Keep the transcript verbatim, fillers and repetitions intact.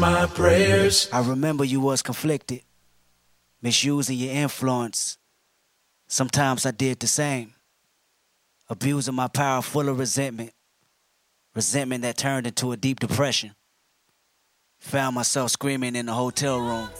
my prayers. I remember you was conflicted, misusing your influence. Sometimes I did the same, abusing my power full of resentment, resentment that turned into a deep depression. Found myself screaming in the hotel room,